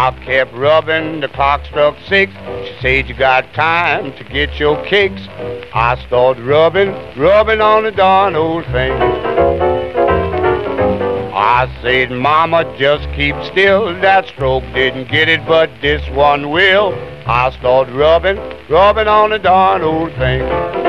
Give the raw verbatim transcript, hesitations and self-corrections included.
I kept rubbing, the clock struck six. She said you got time to get your kicks. I started rubbing, rubbing on the darn old thing. I said, Mama, just keep still. That stroke didn't get it, but this one will. I started rubbing, rubbing on the darn old thing.